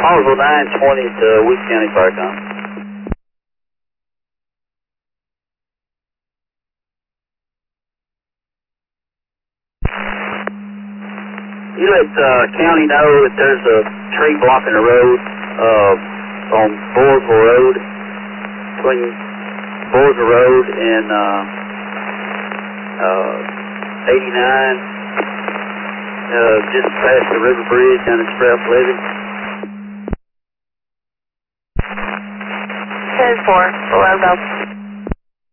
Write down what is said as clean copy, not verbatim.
Harville 920 to Weeks County Fire Com. You let county know that there's a tree blocking the road on Boersville Road, between Boersville Road and 89, just past the river bridge down at Sprout Levee. 10-4, below Delta.